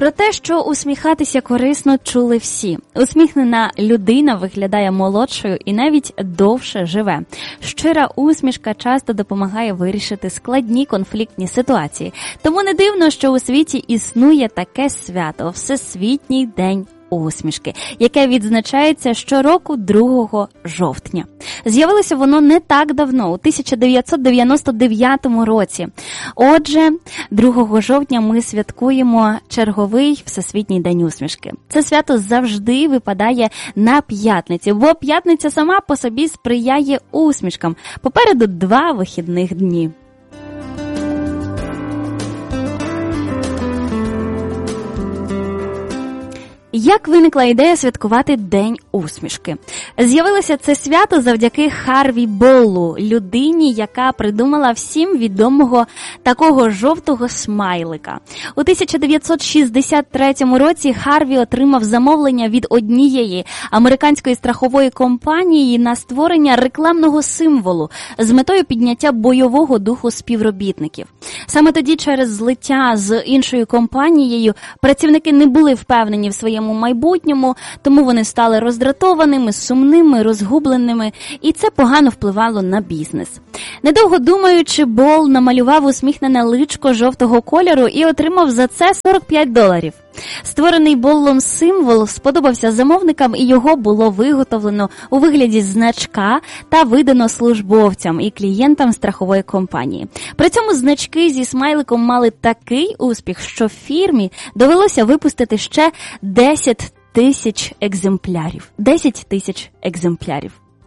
Про те, що усміхатися корисно, чули всі. Усміхнена людина виглядає молодшою і навіть довше живе. Щира усмішка часто допомагає вирішити складні конфліктні ситуації. Тому не дивно, що у світі існує таке свято – Всесвітній день усмішки, яке відзначається щороку 2 жовтня. З'явилося воно не так давно, у 1999 році. Отже, 2 жовтня ми святкуємо черговий Всесвітній день усмішки. Це свято завжди випадає на п'ятницю, бо п'ятниця сама по собі сприяє усмішкам. Попереду 2 вихідних дні. Як виникла ідея святкувати День усмішки? З'явилося це свято завдяки Харві Боллу, людині, яка придумала всім відомого такого жовтого смайлика. У 1963 році Харві отримав замовлення від однієї американської страхової компанії на створення рекламного символу з метою підняття бойового духу співробітників. Саме тоді через злиття з іншою компанією працівники не були впевнені в своєму майбутньому, тому вони стали роздратованими, сумними, розгубленими, і це погано впливало на бізнес. Недовго думаючи, Болл намалював усміхнене личко жовтого кольору і отримав за це $45. Створений Боллом символ сподобався замовникам, і його було виготовлено у вигляді значка та видано службовцям і клієнтам страхової компанії. При цьому значки зі смайликом мали такий успіх, що фірмі довелося випустити ще 10 тисяч екземплярів. 10 тисяч екземплярів.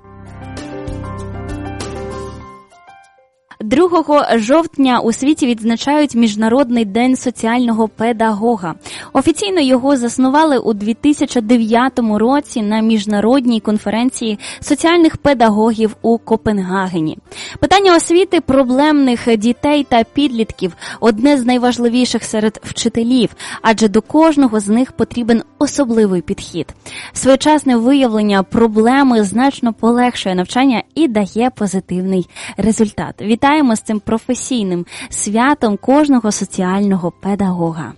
2 жовтня у світі відзначають Міжнародний день соціального педагога. Офіційно його заснували у 2009 році на Міжнародній конференції соціальних педагогів у Копенгагені. Питання освіти проблемних дітей та підлітків – одне з найважливіших серед вчителів, адже до кожного з них потрібен особливий підхід. Своєчасне виявлення проблеми значно полегшує навчання і дає позитивний результат. Вітаємо з цим професійним святом кожного соціального педагога.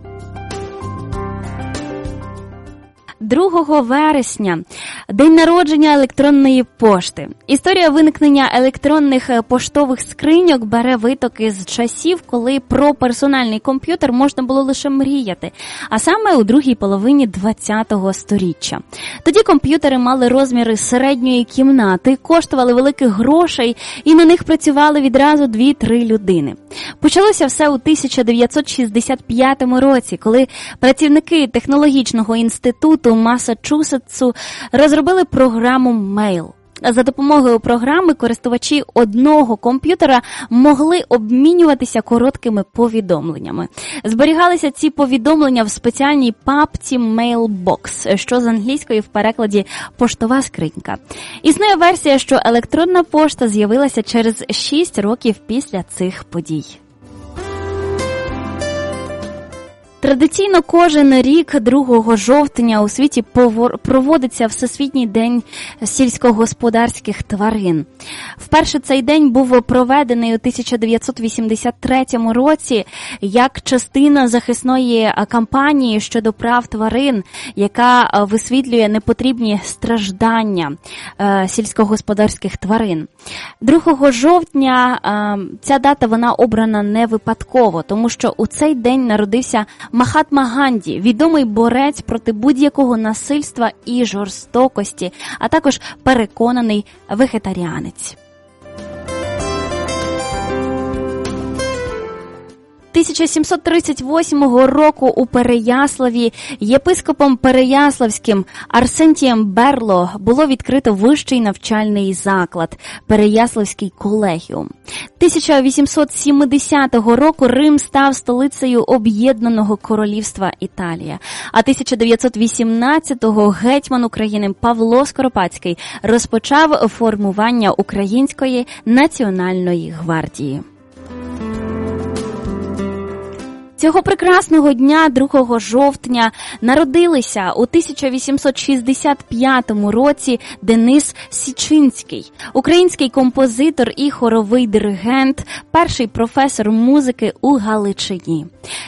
2 вересня – день народження електронної пошти. Історія виникнення електронних поштових скриньок бере витоки з часів, коли про персональний комп'ютер можна було лише мріяти, а саме у другій половині ХХ століття. Тоді комп'ютери мали розміри середньої кімнати, коштували великих грошей і на них працювали відразу 2-3 людини. Почалося все у 1965 році, коли працівники технологічного інституту Массачусетсу розробили програму Mail. За допомогою програми користувачі одного комп'ютера могли обмінюватися короткими повідомленнями. Зберігалися ці повідомлення в спеціальній папці Mailbox, що з англійської в перекладі «поштова скринька». Існує версія, що електронна пошта з'явилася через 6 років після цих подій. Традиційно кожен рік 2 жовтня у світі проводиться Всесвітній день сільськогосподарських тварин. Вперше цей день був проведений у 1983 році як частина захисної кампанії щодо прав тварин, яка висвітлює непотрібні страждання сільськогосподарських тварин. 2 жовтня ця дата вона обрана не випадково, тому що у цей день народився Махатма Ганді, відомий борець проти будь-якого насильства і жорстокості, а також переконаний вегетаріанець. 1738 року у Переяславі єпископом Переяславським Арсентієм Берло було відкрито вищий навчальний заклад – Переяславський колегіум. 1870 року Рим став столицею Об'єднаного Королівства Італія, а 1918-го гетьман України Павло Скоропадський розпочав формування Української національної гвардії. Цього прекрасного дня, 2 жовтня, народилися у 1865 році Денис Січинський, український композитор і хоровий диригент, перший професор музики у Галичині.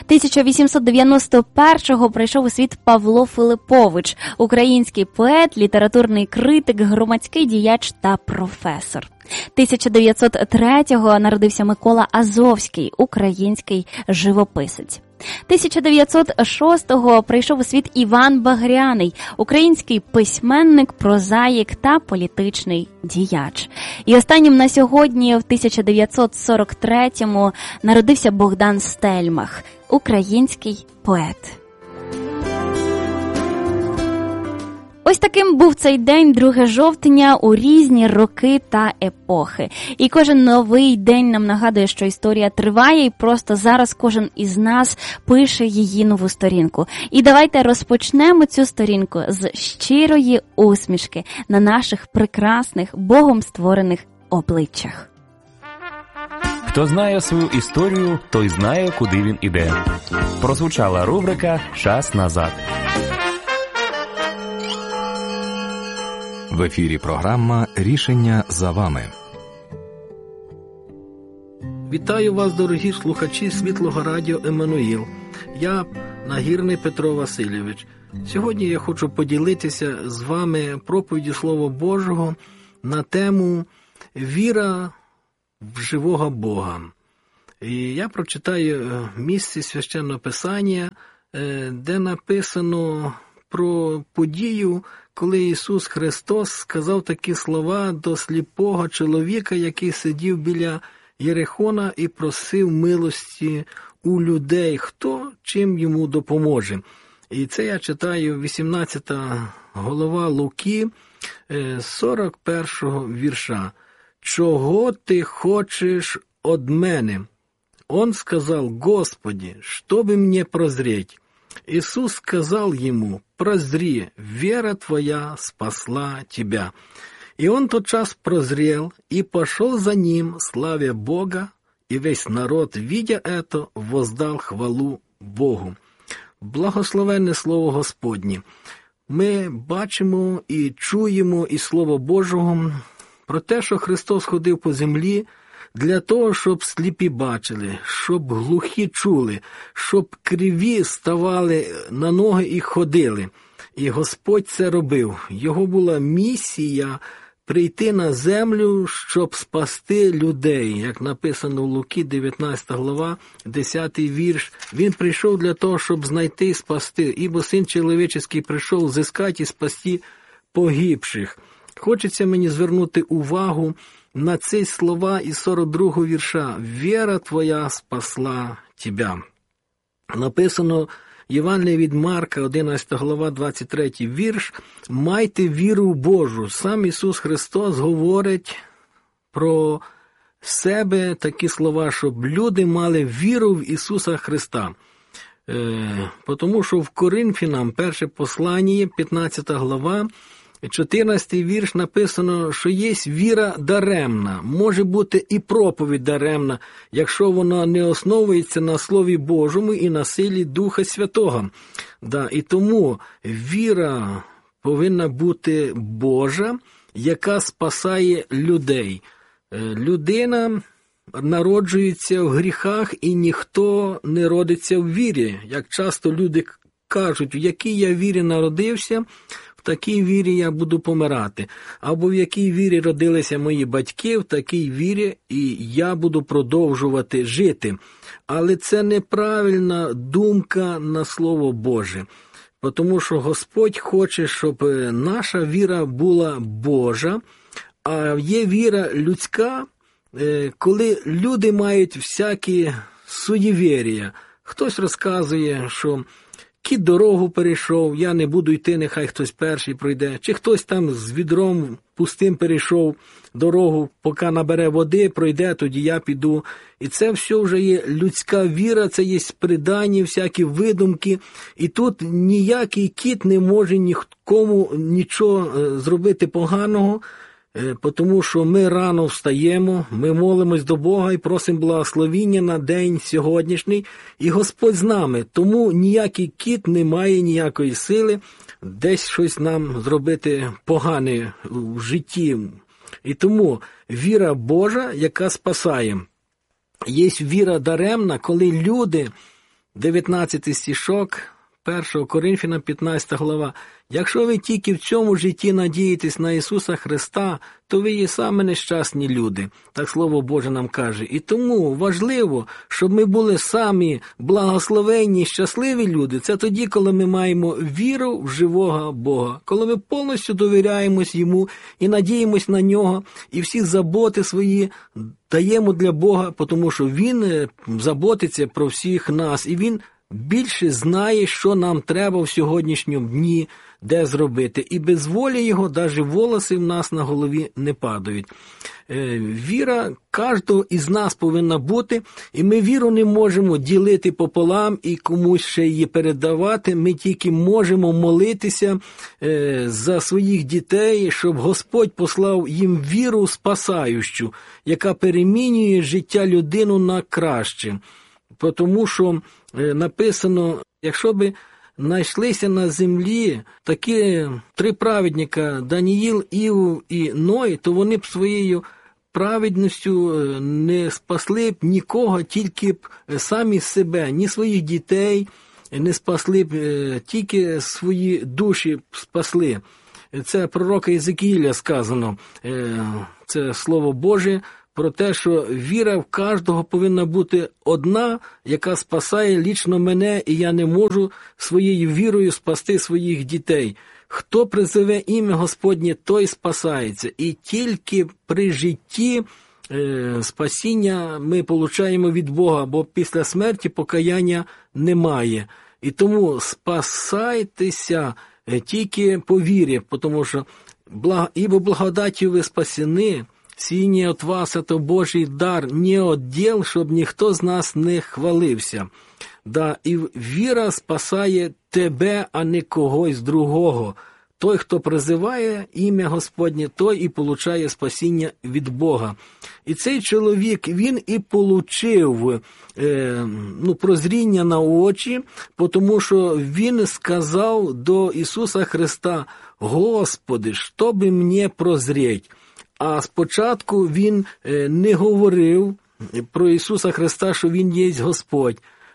1891-го прийшов у світ Павло Филиппович, український поет, літературний критик, громадський діяч та професор. 1903-го народився Микола Азовський, український живописець. 1906-го прийшов у світ Іван Багряний, український письменник, прозаїк та політичний діяч. І останнім на сьогодні, в 1943-му, народився Богдан Стельмах, український поет. Ось таким був цей день, 2 жовтня, у різні роки та епохи. І кожен новий день нам нагадує, що історія триває, і просто зараз кожен із нас пише її нову сторінку. І давайте розпочнемо цю сторінку з щирої усмішки на наших прекрасних, Богом створених обличчях. Хто знає свою історію, той знає, куди він іде. Прозвучала рубрика «Час назад». В ефірі програма «Рішення за вами». Вітаю вас, дорогі слухачі Світлого радіо «Еммануїл». Я Нагірний Петро Васильович. Сьогодні я хочу поділитися з вами проповіддю Слова Божого на тему «Віра в живого Бога». І я прочитаю місце Священного Писання, де написано про подію, коли Ісус Христос сказав такі слова до сліпого чоловіка, який сидів біля Єрихона і просив милості у людей, хто чим йому допоможе. І це я читаю 18 глава Луки, 41 вірша. «Чого ти хочеш од мене?» Он сказал: «Господи, чтобы мне прозреть». Иисус сказал ему: «Прозри, вера твоя спасла тебя». И он тотчас прозрел и пошел за ним, славя Бога, и весь народ, видя это, воздал хвалу Богу. Благословенне Слово Господнє. Ми бачимо і чуємо із Слова Божого про те, що Христос ходив по землі для того, щоб сліпі бачили, щоб глухі чули, щоб криві ставали на ноги і ходили. І Господь це робив. Його була місія прийти на землю, щоб спасти людей. Як написано в Луки, 19 глава, 10 вірш. Він прийшов для того, щоб знайти і спасти. Ібо Син Чоловічий прийшов зискати і спасти погибших. Хочеться мені звернути увагу на ці слова із 42-го вірша. «Віра твоя спасла тебя». Написано Євангеліє від Марка, 11 глава, 23 вірш. «Майте віру в Божу». Сам Ісус Христос говорить про себе такі слова, щоб люди мали віру в Ісуса Христа. Тому що в Коринфянам, перше послання, 15 глава, 14 вірш написано, що є віра даремна, може бути і проповідь даремна, якщо вона не основується на Слові Божому і на силі Духа Святого. І тому віра повинна бути Божа, яка спасає людей. Людина народжується в гріхах, і ніхто не родиться в вірі. Як часто люди кажуть, в якій я вірі народився, в такій вірі я буду помирати. Або в якій вірі родилися мої батьки, в такій вірі і я буду продовжувати жити. Але це неправильна думка на Слово Боже. Тому що Господь хоче, щоб наша віра була Божа, а є віра людська, коли люди мають всякі суєвір'я. Хтось розказує, що кіт дорогу перейшов, я не буду йти, нехай хтось перший пройде. Чи хтось там з відром пустим перейшов дорогу, поки набере води, пройде, тоді я піду. І це все вже є людська віра, це є придані, всякі видумки. І тут ніякий кіт не може нікому нічого зробити поганого. тому що ми рано встаємо, ми молимось до Бога і просимо благословіння на день сьогоднішній, і Господь з нами, тому ніякий кіт не має ніякої сили десь щось нам зробити погане в житті. І тому віра Божа, яка спасає. Є віра даремна, коли люди, 19 стишок, 1 Коринфянам 15 глава, якщо ви тільки в цьому житті надієтесь на Ісуса Христа, то ви є саме нещасні люди, так Слово Боже нам каже. І тому важливо, щоб ми були самі благословенні, щасливі люди. Це тоді, коли ми маємо віру в живого Бога, коли ми повністю довіряємось Йому і надіємось на Нього, і всі заботи свої даємо для Бога, тому що Він заботиться про всіх нас, і Він більше знає, що нам треба в сьогоднішньому дні, де зробити. І без волі Його навіть волоси в нас на голові не падають. Віра кожного із нас повинна бути, і ми віру не можемо ділити пополам і комусь ще її передавати. Ми тільки можемо молитися за своїх дітей, щоб Господь послав їм віру спасаючу, яка перемінює життя людину на краще. Тому що написано, якщо би знайшлися на землі такі 3 праведника, Даніїл, Іов і Ной, то вони б своєю праведністю не спасли б нікого, тільки б самі себе, ні своїх дітей не спасли б, тільки свої душі б спасли. Це пророка Єзекіїля сказано, це Слово Боже, про те, що віра в кожного повинна бути одна, яка спасає лічно мене, і я не можу своєю вірою спасти своїх дітей. Хто призове ім'я Господнє, той спасається. І тільки при житті спасіння ми получаємо від Бога, бо після смерті покаяння немає. І тому спасайтеся тільки по вірі, тому що «Ибо благодатью ви спасені, сій не от вас, это Божий дар, не от діл, щоб ніхто з нас не хвалився». Да, і віра спасає тебе, а не когось другого. Той, хто призиває ім'я Господнє, той і получає спасіння від Бога. І цей чоловік, він і получив прозріння на очі, тому що він сказав до Ісуса Христа: «Господи, що би мені прозріть?» А спочатку він не говорив про Ісуса Христа, що Він є Господь.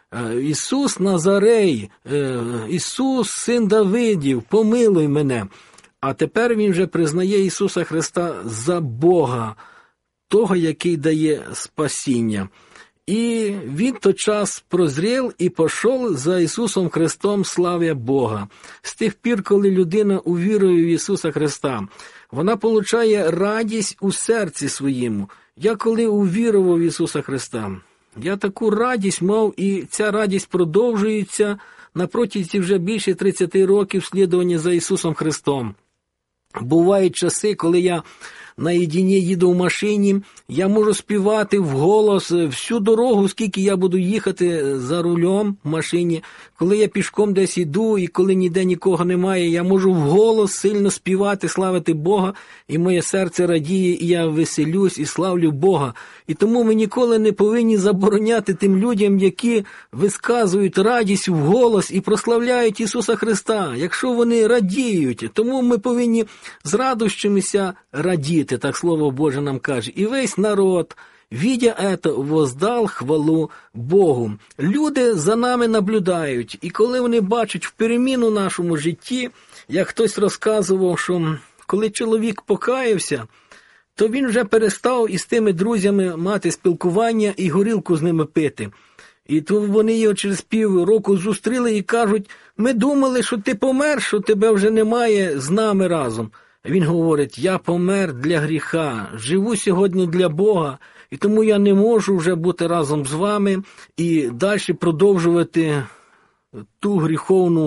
Ісус Назарей, Ісус, син Давидів, помилуй мене. А тепер він вже признає Ісуса Христа за Бога, того, який дає спасіння. І він тотчас прозрів і пішов за Ісусом Христом, славя Бога. З тих пір, коли людина увірує в Ісуса Христа, вона получає радість у серці своєму. Я коли увірував в Ісуса Христа, я таку радість мав, і ця радість продовжується на протязі вже більше 30 років слідування за Ісусом Христом. Бувають часи, коли я наєдині їду в машині, я можу співати вголос всю дорогу, скільки я буду їхати за рулем в машині. Коли я пішком десь йду, і коли ніде нікого немає, я можу вголос сильно співати, славити Бога, і моє серце радіє, і я веселюсь, і славлю Бога. І тому ми ніколи не повинні забороняти тим людям, які висказують радість вголос і прославляють Ісуса Христа, якщо вони радіють. Тому ми повинні з радощамися радіти, так Слово Боже нам каже. І весь народ, видя это, воздал хвалу Богу. Люди за нами наблюдають, і коли вони бачать в переміну нашому житті, як хтось розказував, що коли чоловік покаявся, то він вже перестав із тими друзями мати спілкування і горілку з ними пити. І то вони його через півроку зустріли і кажуть: ми думали, що ти помер, що тебе вже немає з нами разом. А він говорить: я помер для гріха, живу сьогодні для Бога, і тому я не можу вже бути разом з вами і далі продовжувати ту гріховну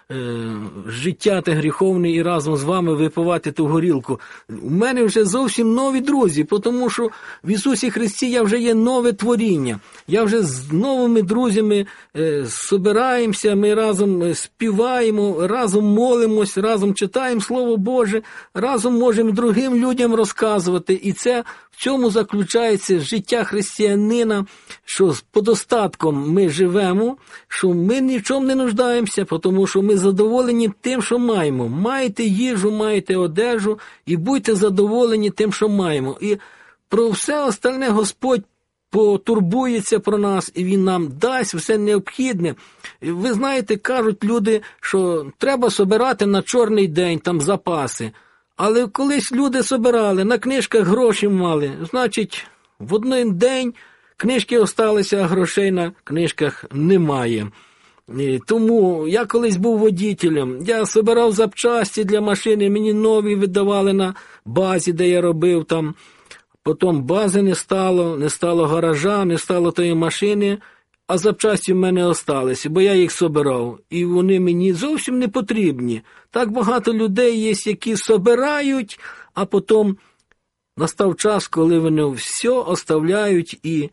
життя те гріховне і разом з вами випивати ту горілку. У мене вже зовсім нові друзі, тому що в Ісусі Христі я вже є нове творіння. Я вже з новими друзями збираємося, ми разом співаємо, разом молимось, разом читаємо Слово Боже, разом можемо другим людям розказувати. І це в цьому заключається життя християнина, що з подостатком ми живемо, що ми ні в чому не нуждаємося, тому що ми задоволені тим, що маємо. Маєте їжу, маєте одежу і будьте задоволені тим, що маємо. І про все остальне Господь потурбується про нас, і Він нам дасть все необхідне. Ви знаєте, кажуть люди, що треба собирати на чорний день там запаси. Але колись люди собирали, на книжках гроші мали. Значить, в один день книжки осталися, а грошей на книжках немає. І тому я колись був водітелем. Я собирав запчасті для машини, мені нові видавали на базі, де я робив там. Потім бази не стало гаража, не стало тої машини, а запчасті в мене осталися, бо я їх собирав. І вони мені зовсім не потрібні. Так багато людей є, які собирають, а потім настав час, коли вони все оставляють і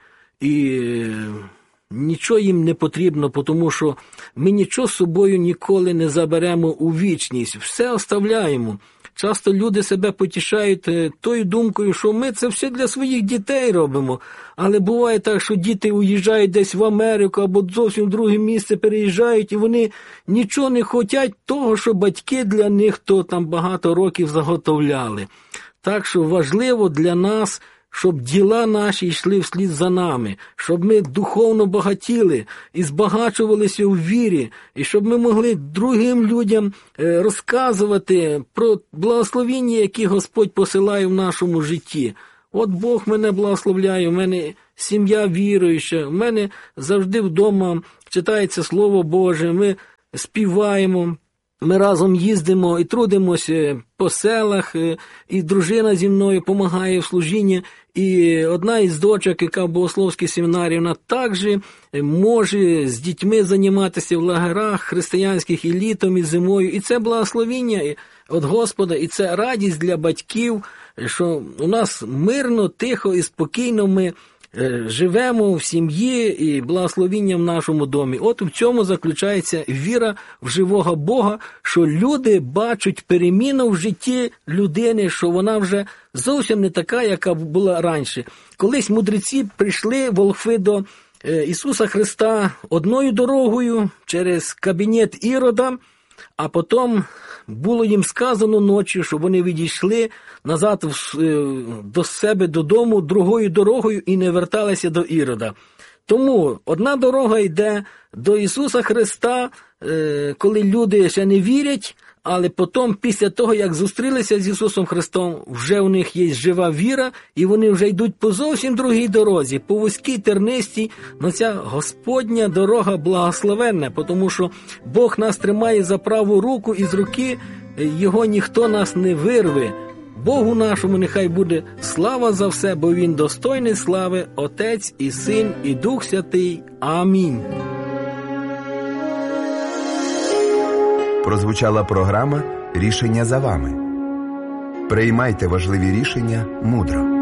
нічого їм не потрібно, тому що ми нічого з собою ніколи не заберемо у вічність. Все оставляємо. Часто люди себе потішають тою думкою, що ми це все для своїх дітей робимо. Але буває так, що діти уїжджають десь в Америку або зовсім в друге місце переїжджають, і вони нічого не хочуть того, що батьки для них то там багато років заготовляли. Так що важливо для нас, щоб діла наші йшли вслід за нами, щоб ми духовно багатіли і збагачувалися у вірі, і щоб ми могли другим людям розказувати про благословіння, які Господь посилає в нашому житті. От Бог мене благословляє, у мене сім'я віруюча, у мене завжди вдома читається Слово Боже, ми співаємо. Ми разом їздимо і трудимося по селах, і дружина зі мною допомагає в служінні, і одна із дочок, яка в богословській семінарії, вона також може з дітьми займатися в лагерах християнських і літом, і зимою. І це благословіння від Господа, і це радість для батьків, що у нас мирно, тихо і спокійно ми живемо в сім'ї і благословіння в нашому домі. От в цьому заключається віра в живого Бога, що люди бачать переміну в житті людини, що вона вже зовсім не така, яка була раніше. Колись мудреці прийшли, волхви, до Ісуса Христа одною дорогою через кабінет Ірода, а потім було їм сказано ночі, щоб вони відійшли назад до себе додому другою дорогою і не верталися до Ірода. Тому одна дорога йде до Ісуса Христа, коли люди ще не вірять, але потім, після того, як зустрілися з Ісусом Христом, вже у них є жива віра, і вони вже йдуть по зовсім другій дорозі, по вузькій, тернистій, но ця Господня дорога благословенна, тому що Бог нас тримає за праву руку, і з руки Його ніхто нас не вирве. Богу нашому нехай буде слава за все, бо Він достойний слави, Отець і Син, і Дух Святий. Амінь. Прозвучала програма «Рішення за вами». Приймайте важливі рішення мудро.